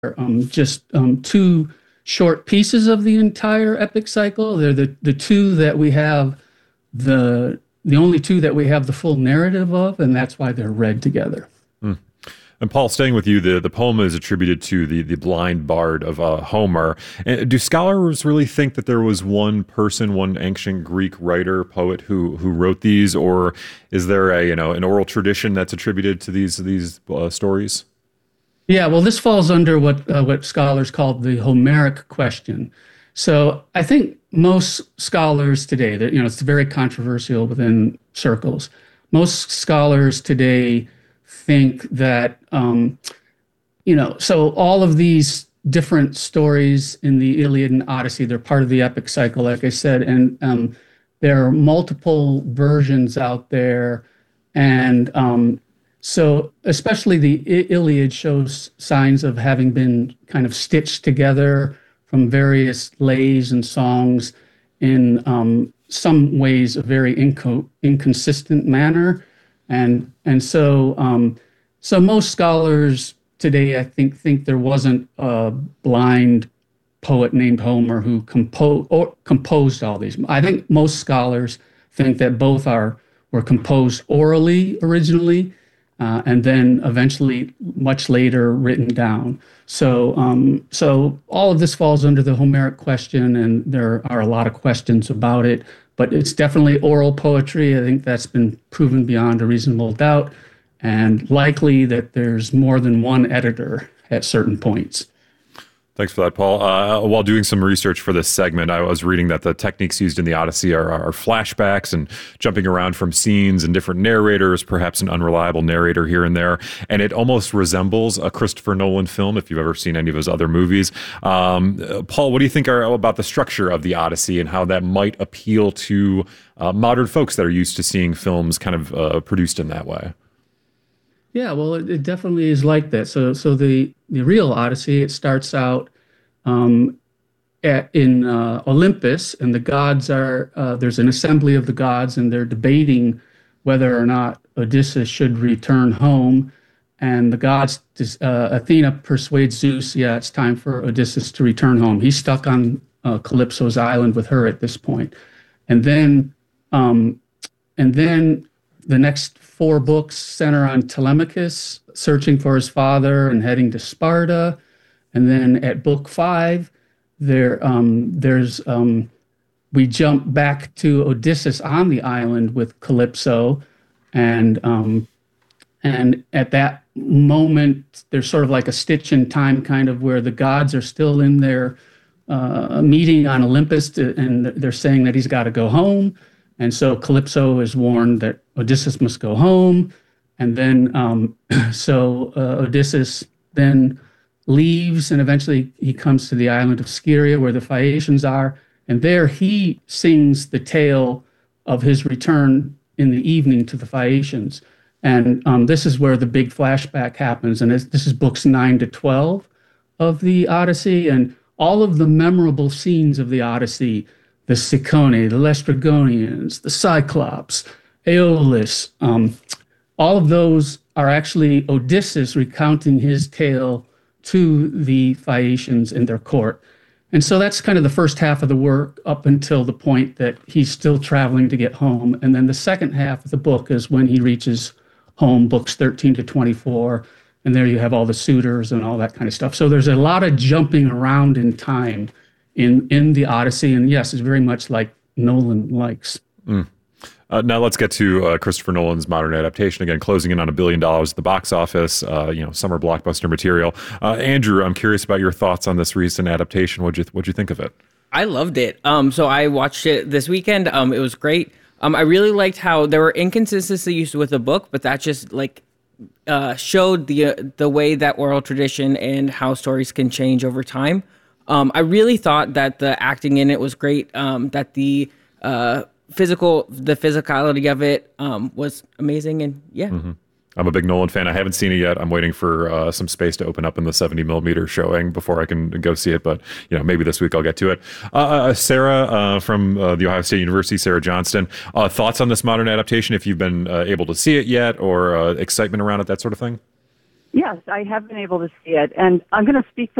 just two short pieces of the entire epic cycle. They're the two that we have the only two that we have the full narrative of, and that's why they're read together. And Paul, staying with you, the poem is attributed to the blind bard of Homer. And do scholars really think that there was one person, one ancient Greek writer, poet who wrote these, or is there an oral tradition that's attributed to these stories? Yeah, well, this falls under what scholars call the Homeric question. So I think most scholars today, that it's very controversial within circles. Most scholars today think that so all of these different stories in the Iliad and Odyssey, they're part of the epic cycle, like I said, and there are multiple versions out there, and so especially the Iliad shows signs of having been kind of stitched together from various lays and songs in some ways a very inconsistent manner. And so most scholars today, I think there wasn't a blind poet named Homer who composed all these. I think most scholars think that both were composed orally originally, and then eventually, much later, written down. So all of this falls under the Homeric question, and there are a lot of questions about it. But it's definitely oral poetry. I think that's been proven beyond a reasonable doubt, and likely that there's more than one editor at certain points. Thanks for that, Paul. While doing some research for this segment, I was reading that the techniques used in the Odyssey are flashbacks and jumping around from scenes and different narrators, perhaps an unreliable narrator here and there. And it almost resembles a Christopher Nolan film, if you've ever seen any of his other movies. Paul, what do you think about the structure of the Odyssey and how that might appeal to modern folks that are used to seeing films kind of produced in that way? Yeah, well, it definitely is like that. So the real Odyssey, it starts out in Olympus, and the gods there's an assembly of the gods, and they're debating whether or not Odysseus should return home. And the gods, Athena persuades Zeus, it's time for Odysseus to return home. He's stuck on Calypso's island with her at this point. And then the next 4 books center on Telemachus searching for his father and heading to Sparta. And then at book 5, we jump back to Odysseus on the island with Calypso. And at that moment, there's sort of like a stitch in time kind of where the gods are still in their meeting on Olympus, and they're saying that he's got to go home. And so Calypso is warned that Odysseus must go home. And then Odysseus then leaves, and eventually he comes to the island of Scheria where the Phaeacians are. And there he sings the tale of his return in the evening to the Phaeacians. And this is where the big flashback happens. And this is books 9 to 12 of the Odyssey. And all of the memorable scenes of the Odyssey, the Ciconi, the Laestrygonians, the Cyclops, Aeolus, all of those are actually Odysseus recounting his tale to the Phaeacians in their court. And so that's kind of the first half of the work up until the point that he's still traveling to get home. And then the second half of the book is when he reaches home, books 13 to 24. And there you have all the suitors and all that kind of stuff. So there's a lot of jumping around in time in the Odyssey. And yes, it's very much like Nolan likes. Now let's get to Christopher Nolan's modern adaptation, again, closing in on $1 billion at the box office, summer blockbuster material. Andrew, I'm curious about your thoughts on this recent adaptation. What'd you think of it? I loved it. So I watched it this weekend. It was great. I really liked how there were inconsistencies with the book, but that just showed the way that oral tradition and how stories can change over time. I really thought that the acting in it was great, that the physicality of it was amazing, and yeah. Mm-hmm. I'm a big Nolan fan. I haven't seen it yet. I'm waiting for some space to open up in the 70 millimeter showing before I can go see it. But maybe this week I'll get to it. Sarah from the Ohio State University, Sarah Johnston. Thoughts on this modern adaptation? If you've been able to see it yet, or excitement around it, that sort of thing. Yes, I have been able to see it, and I'm going to speak